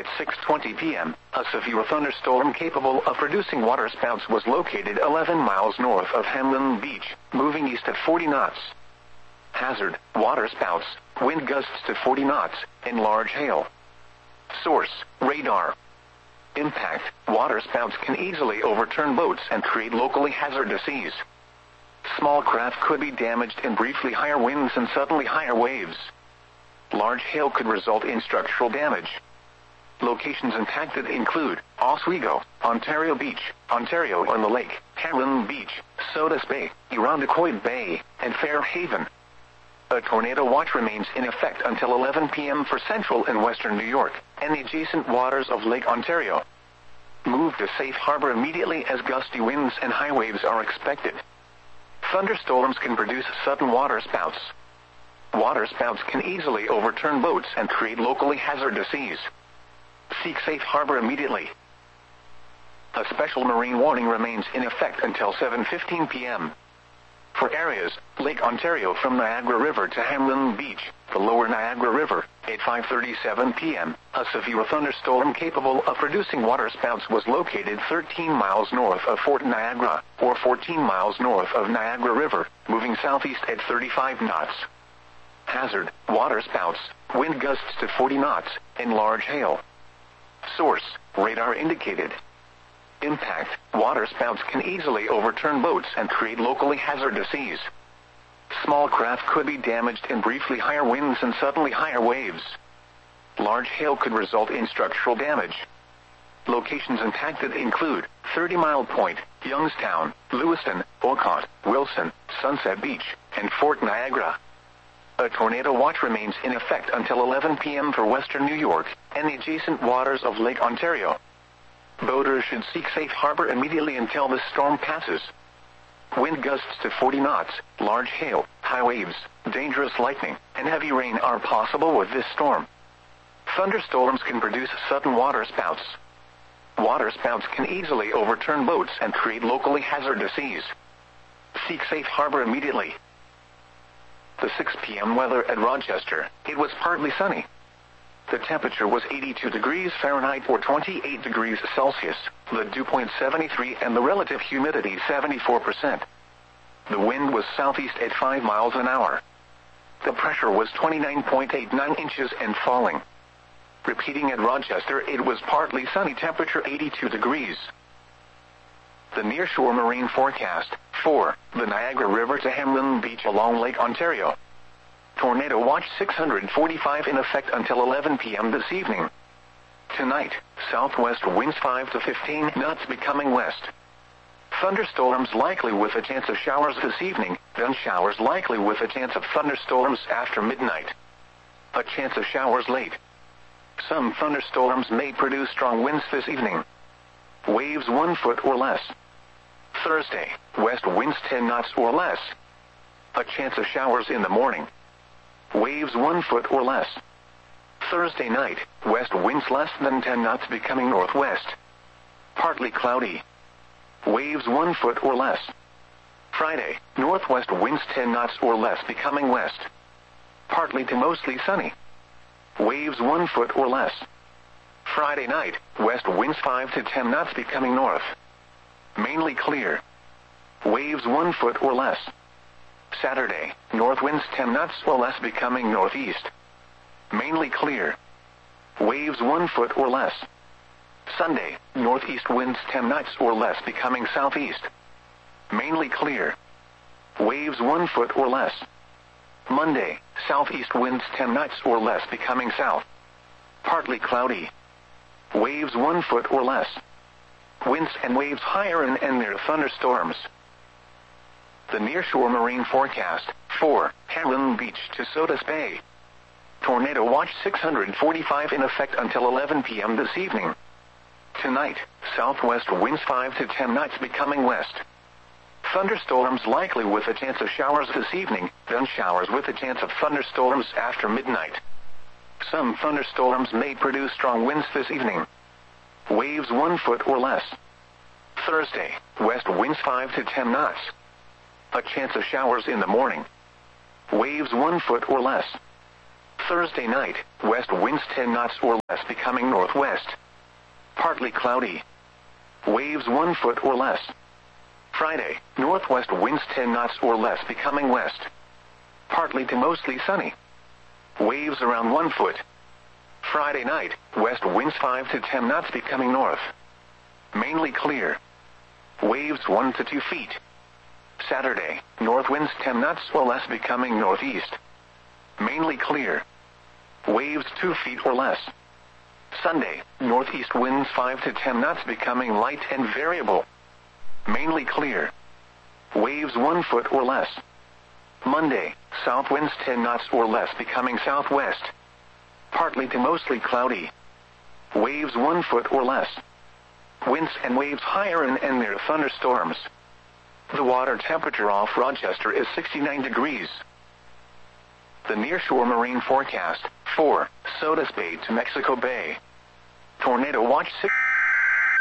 at 6:20 p.m., a severe thunderstorm capable of producing waterspouts was located 11 miles north of Hamlin Beach, moving east at 40 knots. Hazard: waterspouts, wind gusts to 40 knots, and large hail. Source: radar. Impact: waterspouts can easily overturn boats and create locally hazardous seas. Small craft could be damaged in briefly higher winds and suddenly higher waves. Large hail could result in structural damage. Locations impacted include Oswego, Ontario Beach, Ontario on the Lake, Hamlin Beach, Sodus Bay, Irondequoit Bay, and Fairhaven. A tornado watch remains in effect until 11 p.m. for central and western New York and the adjacent waters of Lake Ontario. Move to safe harbor immediately as gusty winds and high waves are expected. Thunderstorms can produce sudden waterspouts. Waterspouts can easily overturn boats and create locally hazardous seas. Seek safe harbor immediately. A special marine warning remains in effect until 7:15 p.m. For areas, Lake Ontario from Niagara River to Hamlin Beach, the lower Niagara River, at 5:37 p.m., a severe thunderstorm capable of producing waterspouts was located 13 miles north of Fort Niagara, or 14 miles north of Niagara River, moving southeast at 35 knots. Hazard: waterspouts, wind gusts to 40 knots, and large hail. Source: radar indicated. Impact: waterspouts can easily overturn boats and create locally hazardous seas. Small craft could be damaged in briefly higher winds and suddenly higher waves. Large hail could result in structural damage. Locations impacted include 30 Mile Point, Youngstown, Lewiston, Olcott, Wilson, Sunset Beach, and Fort Niagara. A tornado watch remains in effect until 11 p.m. for western New York and the adjacent waters of Lake Ontario. Boaters should seek safe harbor immediately until the storm passes. Wind gusts to 40 knots, large hail, high waves, dangerous lightning, and heavy rain are possible with this storm. Thunderstorms can produce sudden waterspouts. Waterspouts can easily overturn boats and create locally hazardous seas. Seek safe harbor immediately. The 6 p.m. weather at Rochester: it was partly sunny. The temperature was 82 degrees Fahrenheit or 28 degrees Celsius, the dew point 73 and the relative humidity 74%. The wind was southeast at 5 miles an hour. The pressure was 29.89 inches and falling. Repeating at Rochester: it was partly sunny, temperature 82 degrees. The nearshore marine forecast: for the Niagara River to Hamlin Beach along Lake Ontario. Tornado watch 645 in effect until 11 p.m. this evening. Tonight, southwest winds 5 to 15 knots becoming west. Thunderstorms likely with a chance of showers this evening, then showers likely with a chance of thunderstorms after midnight. A chance of showers late. Some thunderstorms may produce strong winds this evening. Waves 1 foot or less. Thursday, west winds 10 knots or less. A chance of showers in the morning. Waves 1 foot or less. Thursday night, west winds less than 10 knots becoming northwest. Partly cloudy. Waves 1 foot or less. Friday, northwest winds 10 knots or less becoming west. Partly to mostly sunny. Waves 1 foot or less. Friday night, west winds 5 to 10 knots becoming north. Mainly clear. Waves 1 foot or less. Saturday, north winds 10 knots or less becoming northeast. Mainly clear. Waves 1 foot or less. Sunday, northeast winds 10 knots or less becoming southeast. Mainly clear. Waves 1 foot or less. Monday, southeast winds 10 knots or less becoming south. Partly cloudy. Waves 1 foot or less. Winds and waves higher and near thunderstorms. The nearshore marine forecast: for Hamlin Beach to Sodus Bay. Tornado watch 645 in effect until 11 p.m. this evening. Tonight, southwest winds 5 to 10 knots becoming west. Thunderstorms likely with a chance of showers this evening, then showers with a chance of thunderstorms after midnight. Some thunderstorms may produce strong winds this evening. Waves 1 foot or less. Thursday, west winds 5 to 10 knots. A chance of showers in the morning. Waves 1 foot or less. Thursday night, west winds 10 knots or less becoming northwest. Partly cloudy. Waves 1 foot or less. Friday, northwest winds 10 knots or less becoming west. Partly to mostly sunny. Waves around 1 foot. Friday night, west winds 5 to 10 knots becoming north. Mainly clear. Waves 1 to 2 feet. Saturday, north winds 10 knots or less becoming northeast. Mainly clear. Waves 2 feet or less. Sunday, northeast winds 5 to 10 knots becoming light and variable. Mainly clear. Waves 1 foot or less. Monday, south winds 10 knots or less becoming southwest. Partly to mostly cloudy. Waves 1 foot or less. Winds and waves higher and near thunderstorms. The water temperature off Rochester is 69 degrees. The nearshore marine forecast, 4, Sodus Bay to Mexico Bay. Tornado watch 6.